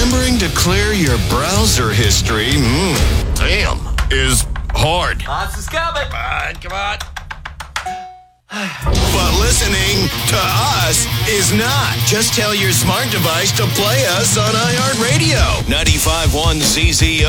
remembering to clear your browser history, damn, is hard. Lots is coming. Come on. But listening to us is not. Just tell your smart device to play us on iHeartRadio. 95.1 ZZO.